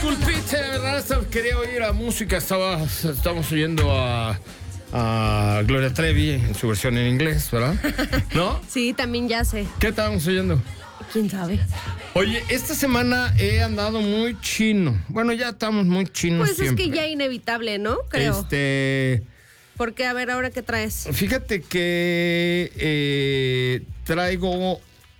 Disculpite, ¿verdad? Quería oír la música. Estamos oyendo a Gloria Trevi en su versión en inglés, ¿verdad? ¿No? Sí, también ya sé. ¿Qué estábamos oyendo? ¿Quién sabe? Oye, esta semana he andado muy chino. Bueno, ya estamos muy chinos Pues siempre. es que ya inevitable, ¿no? Creo. Porque, a ver, ¿ahora qué traes? Fíjate que traigo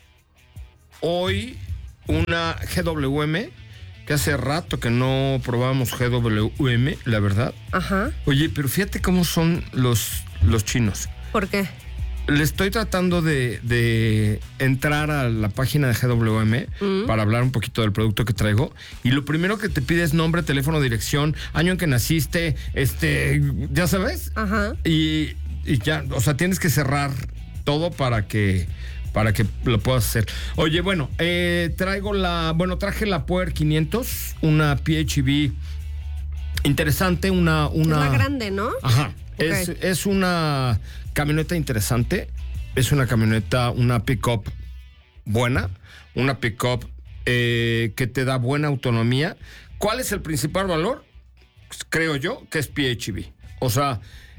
hoy una GWM, que hace rato que no probamos GWM, la verdad. Ajá. Oye, pero fíjate cómo son los chinos. ¿Por qué? Le estoy tratando de entrar a la página de GWM para hablar un poquito del producto que traigo. Y lo primero que te pide es nombre, teléfono, dirección, año en que naciste, ya sabes. Ajá. Y ya, o sea, tienes que cerrar todo para que lo puedas hacer. Oye, bueno, traje la Power 500, una PHEV interesante, una... Es la grande, ¿no? Ajá. Okay. Es una camioneta interesante, es una camioneta, una pick-up buena, una pick-up que te da buena autonomía. ¿Cuál es el principal valor? Pues creo yo que es PHEV. O sea,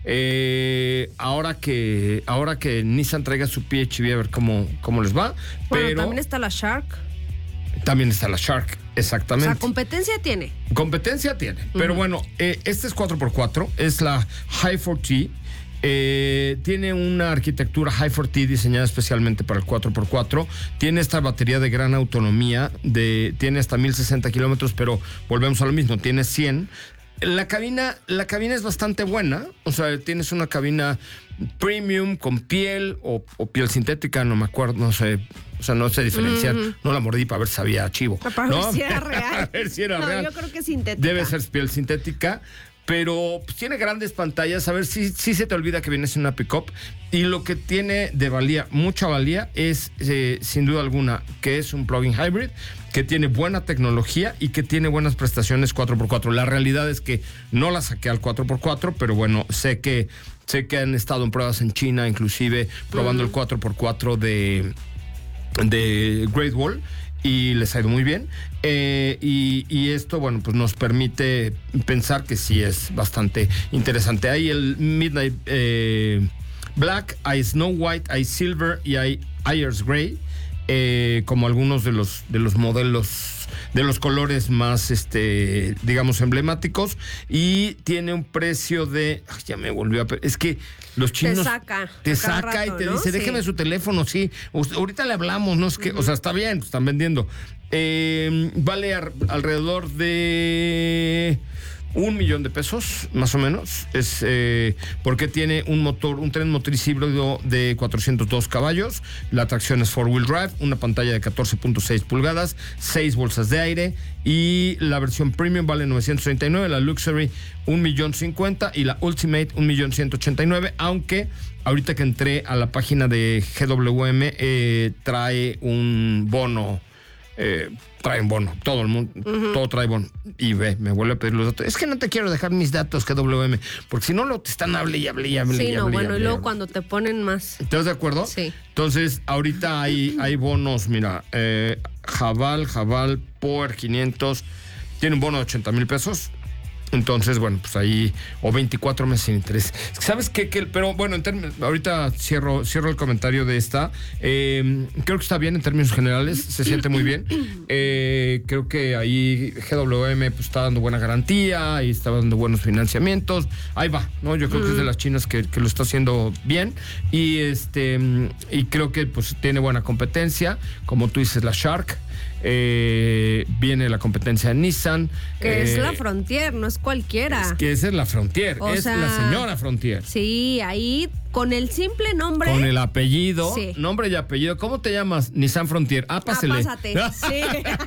ahora que Nissan traiga su PHEV, a ver cómo les va. Bueno, pero también está la Shark. También está la Shark, exactamente. O sea, competencia tiene. Competencia tiene. Pero bueno, este es 4x4, es la Hi4T. Tiene una arquitectura Hi4T diseñada especialmente para el 4x4. Tiene esta batería de gran autonomía, tiene hasta 1060 kilómetros, pero volvemos a lo mismo, tiene 100. La cabina es bastante buena, o sea, tienes una cabina premium con piel o piel sintética, no me acuerdo, no sé, o sea, no sé diferenciar, no la mordí para ver si sabía chivo. Para ver si era real. A ver si era real. Yo creo que es sintética. Debe ser piel sintética, pero pues, tiene grandes pantallas, a ver si se te olvida que viene siendo una pick-up, y lo que tiene de valía, mucha valía, es sin duda alguna que es un plug-in hybrid, que tiene buena tecnología y que tiene buenas prestaciones 4x4. La realidad es que no la saqué al 4x4, pero bueno, sé que han estado en pruebas en China, inclusive probando el 4x4 de Great Wall, y les ha ido muy bien. Y esto, bueno, pues nos permite pensar que sí es bastante interesante. Hay el Midnight Black, hay Snow White, hay Silver y hay Ayers Gray. Como algunos de los modelos, de los colores más, digamos, emblemáticos, y tiene un precio de... Ay, ya me volvió a... Es que los chinos... Te saca rato, y te dice, déjeme su teléfono, sí, ahorita le hablamos, no es que... O sea, está bien, están vendiendo. Vale alrededor de... $1,000,000 más o menos, es porque tiene un tren motriz híbrido de 402 caballos, la tracción es 4-wheel drive, una pantalla de 14.6 pulgadas, 6 bolsas de aire, y la versión premium vale $939, la luxury $1,050,000 y la ultimate $1,189,000, aunque ahorita que entré a la página de GWM trae un bono. Trae un bono, todo el mundo, todo trae bono. Y me vuelve a pedir los datos. Es que no te quiero dejar mis datos, GWM, porque si no te están hable. Sí, bueno, y luego cuando te ponen más. ¿Estás de acuerdo? Sí. Entonces, ahorita hay bonos, mira, Javal, Power 500, tiene un bono de $80,000. Entonces, bueno, pues ahí, o 24 meses sin interés. ¿Sabes qué? Pero bueno, ahorita cierro el comentario de esta. Creo que está bien en términos generales, se siente muy bien. Creo que ahí GWM pues, está dando buena garantía y está dando buenos financiamientos. Ahí va, ¿no? Yo creo que es de las chinas que lo está haciendo bien. Y creo que pues tiene buena competencia. Como tú dices, la Shark. Viene la competencia de Nissan. Que es la Frontier, no es cualquiera. Es que esa es la Frontier, la señora Frontier. Sí, ahí con el simple nombre. Con el apellido, sí. Nombre y apellido. ¿Cómo te llamas? Nissan Frontier. Pásele. Pásate, sí.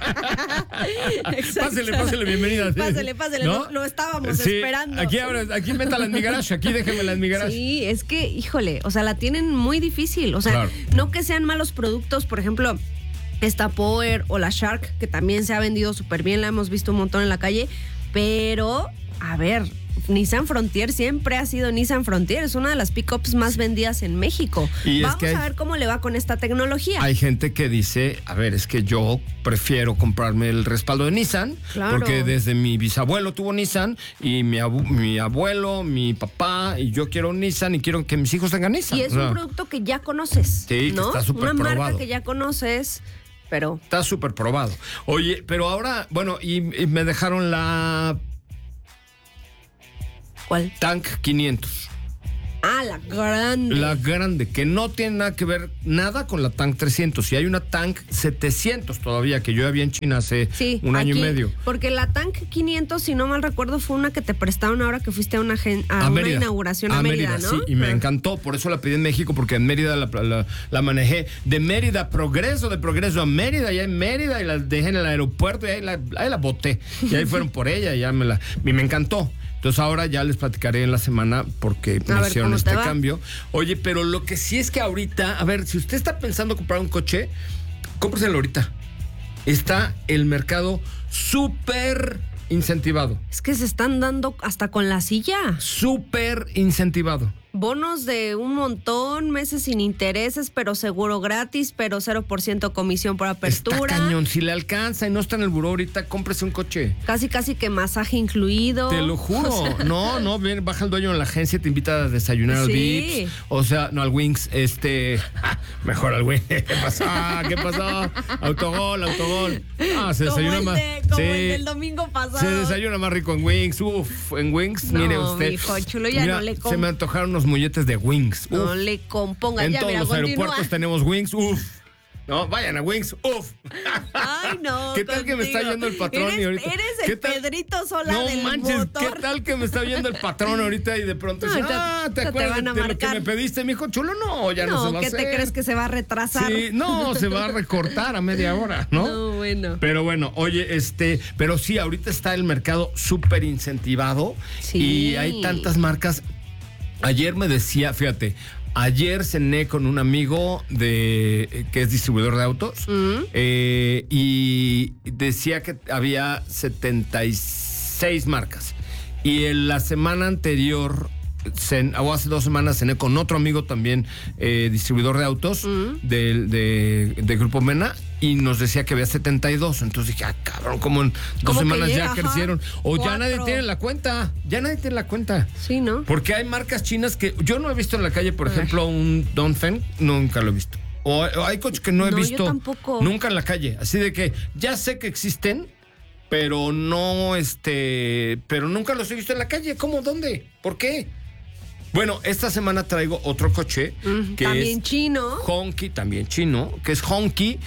Pásele, bienvenida. Pásele, ¿no? Lo estábamos esperando. Aquí métala en mi garage, aquí déjemela en mi garage. Sí, es que, híjole, o sea, la tienen muy difícil. O sea, claro. No que sean malos productos, por ejemplo... Esta Power o la Shark, que también se ha vendido súper bien, la hemos visto un montón en la calle, pero, a ver, Nissan Frontier siempre ha sido Nissan Frontier. Es una de las pickups más vendidas en México. Y vamos a ver cómo le va con esta tecnología. Hay gente que dice, a ver, es que yo prefiero comprarme el respaldo de Nissan, porque desde mi bisabuelo tuvo Nissan y mi abuelo, mi papá, y yo quiero un Nissan y quiero que mis hijos tengan Nissan. Y es un producto que ya conoces. Sí, ¿no? que está súper probado. Una marca que ya conoces, pero... Está súper probado. Oye, pero ahora, bueno, y me dejaron la... ¿Cuál? Tank 500. Ah, la grande. La grande, que no tiene nada que ver nada con la Tank 300. Y hay una Tank 700 todavía, que yo había en China hace un año y medio. Porque la Tank 500, si no mal recuerdo, fue una que te prestaron ahora que fuiste a una inauguración a Mérida, ¿no? Sí, y me encantó. Por eso la pedí en México, porque en Mérida la manejé. De Mérida a Progreso, de Progreso a Mérida, y en Mérida, y la dejé en el aeropuerto, y ahí la boté. Y ahí fueron por ella, y me encantó. Entonces ahora ya les platicaré en la semana porque me hicieron este cambio. Oye, pero lo que sí es que ahorita, a ver, si usted está pensando comprar un coche, cómpreselo ahorita. Está el mercado súper incentivado. Es que se están dando hasta con la silla. Súper incentivado. Bonos de un montón, meses sin intereses, pero seguro gratis, pero 0% comisión por apertura. Está cañón, si le alcanza y no está en el buró ahorita, cómprese un coche. Casi que masaje incluido. Te lo juro. O sea, no, bien, baja el dueño de la agencia, te invita a desayunar al Vips. O sea, no al Wings, mejor al Wings. ¿Qué pasó? Autogol. Se desayuna más. Como el del domingo pasado. Se desayuna más rico en Wings. En Wings, mire usted. Mijo, chulo, ya no le se me antojaron unos molletes de Wings. No le componga. En todos los aeropuertos tenemos Wings. No, vayan a Wings. Ay, no. ¿Qué tal que me está oyendo el patrón? Eres el Pedrito Sola del motor. ¿Qué tal que me está oyendo el patrón ahorita y de pronto dice, ¿te acuerdas de lo que me pediste, mijo chulo? No, ya no se va a hacer. ¿Qué te crees que se va a retrasar? Sí, no, se va a recortar a media hora, ¿no? No, bueno. Pero bueno, oye, pero sí, ahorita está el mercado súper incentivado y hay tantas marcas. Ayer me decía, fíjate, ayer cené con un amigo que es distribuidor de autos y decía que había 76 marcas. Y en la semana anterior, o hace 2 semanas, cené con otro amigo también, distribuidor de autos de Grupo Mena, y nos decía que había 72. Entonces dije, cabrón, como en 2 semanas ya crecieron. O 4. Ya nadie tiene la cuenta. Sí, ¿no? Porque hay marcas chinas que yo no he visto en la calle, por ejemplo, un Dongfeng, nunca lo he visto. O hay coches que no he visto yo tampoco. Nunca en la calle. Así de que ya sé que existen, pero no, pero nunca los he visto en la calle. ¿Cómo? ¿Dónde? ¿Por qué? Bueno, esta semana traigo otro coche que también es chino. Honky, también chino, que es Honky,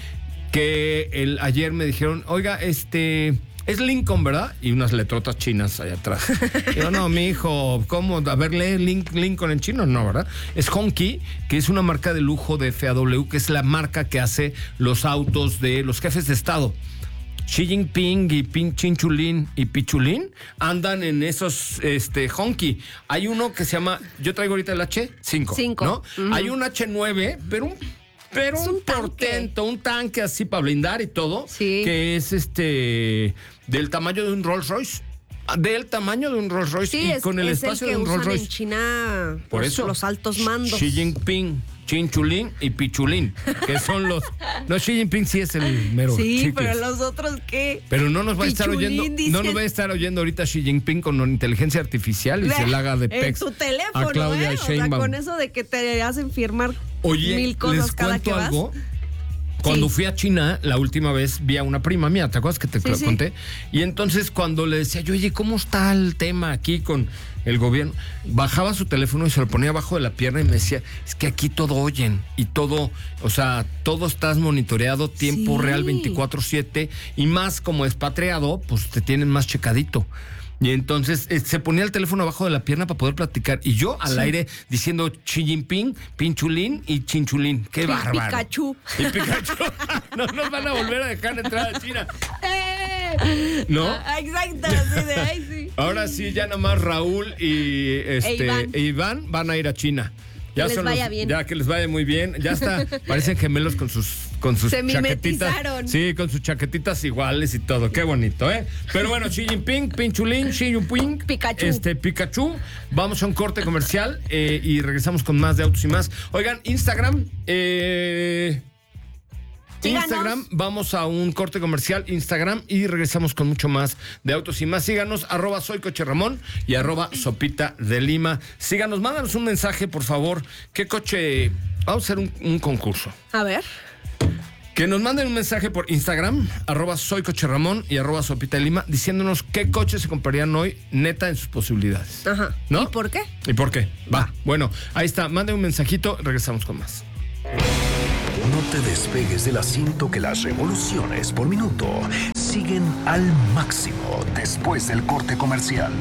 que ayer me dijeron, oiga, es Lincoln, ¿verdad? Y unas letrotas chinas allá atrás. Yo, no, mi hijo, ¿cómo? A ver, lee Lincoln en chino, no, ¿verdad? Es Honky, que es una marca de lujo de FAW, que es la marca que hace los autos de los jefes de Estado. Xi Jinping y Chinchulín y Pichulín andan en esos Honky. Hay uno que se llama, yo traigo ahorita el H5, ¿no? Hay un H9, pero un portento, un tanque así para blindar y todo, que es del tamaño de un Rolls Royce. Del tamaño de un Rolls Royce y con el espacio de un Rolls Royce. En China, por eso, los altos mandos. Xi Jinping, Chinchulín y Pichulín, que son los... No, Xi Jinping sí es el mero. Sí, pero los otros, ¿qué? Pero no nos va a estar oyendo, no nos va a estar oyendo ahorita Xi Jinping con inteligencia artificial y se la haga de pex. En tu teléfono, a Claudia Sheinbaum. O sea, con eso de que te hacen firmar 1000 cosas les cada cuento que vas. Algo. Cuando fui a China, la última vez vi a una prima mía, ¿te acuerdas que te conté? Y entonces cuando le decía yo, oye, ¿cómo está el tema aquí con el gobierno? Bajaba su teléfono y se lo ponía abajo de la pierna y me decía, es que aquí todo oyen y todo, o sea, todo estás monitoreado, tiempo real 24/7 y más como expatriado, pues te tienen más checadito. Y entonces se ponía el teléfono abajo de la pierna para poder platicar. Y yo al aire diciendo Xi Jinping, Pinchulín y Chinchulín. ¡Qué bárbaro! Pikachu. Y Pikachu. No nos van a volver a dejar entrar a China. ¿No? Exacto, así de ahí sí. Ahora sí, ya nomás Raúl y Iván van a ir a China. Ya que les vaya bien. Ya que les vaya muy bien. Ya está, parecen gemelos con sus con sus Se chaquetitas. mimetizaron. Sí, con sus chaquetitas iguales y todo. Qué bonito, ¿eh? Pero bueno, Xi Jinping, Pinchulín, Xi Jinping. Pikachu. Pikachu. Vamos a un corte comercial y regresamos con más de Autos y Más. Oigan, Instagram. Instagram, vamos a un corte comercial, Instagram, y regresamos con mucho más de Autos y Más. Síganos, @soycocherramón y @sopita de Lima. Síganos, mándanos un mensaje, por favor. ¿Qué coche? Vamos a hacer un concurso. A ver. Que nos manden un mensaje por Instagram, @soycocherramón y @sopita de Lima, diciéndonos qué coche se comprarían hoy, neta, en sus posibilidades. Ajá. ¿No? ¿Y por qué? ¿Y por qué? Va. Bueno, ahí está. Manden un mensajito, regresamos con más. No te despegues del asiento, que las revoluciones por minuto siguen al máximo después del corte comercial.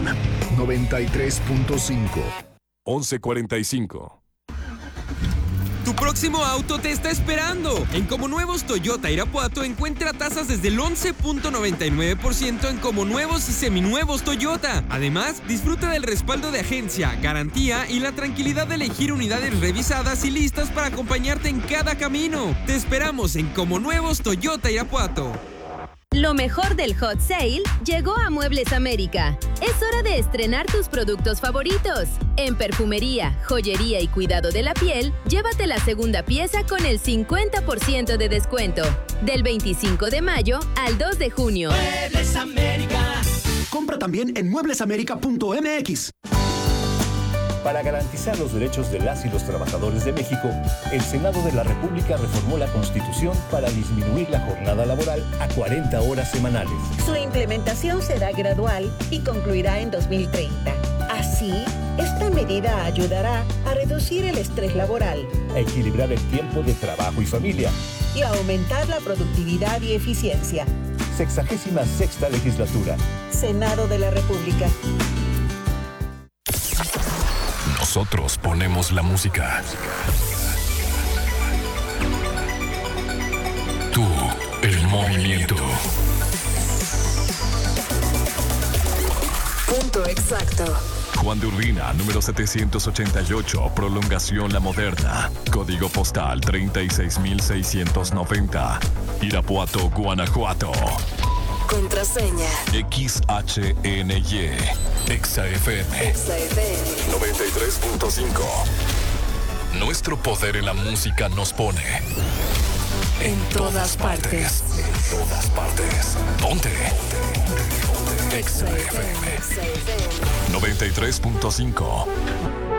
93.5. 11:45. Tu próximo auto te está esperando. En Como Nuevos Toyota Irapuato encuentra tasas desde el 11.99% en como nuevos y seminuevos Toyota. Además, disfruta del respaldo de agencia, garantía y la tranquilidad de elegir unidades revisadas y listas para acompañarte en cada camino. Te esperamos en Como Nuevos Toyota Irapuato. Lo mejor del Hot Sale llegó a Muebles América. Es hora de estrenar tus productos favoritos. En perfumería, joyería y cuidado de la piel, llévate la segunda pieza con el 50% de descuento. Del 25 de mayo al 2 de junio. Muebles América. Compra también en mueblesamerica.mx. Para garantizar los derechos de las y los trabajadores de México, el Senado de la República reformó la Constitución para disminuir la jornada laboral a 40 horas semanales. Su implementación será gradual y concluirá en 2030. Así, esta medida ayudará a reducir el estrés laboral, A equilibrar el tiempo de trabajo y familia. y a aumentar la productividad y eficiencia. 66ª legislatura. Senado de la República. Nosotros ponemos la música. Tú, el movimiento. Punto exacto. Juan de Urbina, número 788, prolongación La Moderna. Código postal 36690. Irapuato, Guanajuato. Contraseña. XHNY. XFM. 93.5. Nuestro poder en la música nos pone en todas partes. En todas partes. Ponte. XFM. 93.5.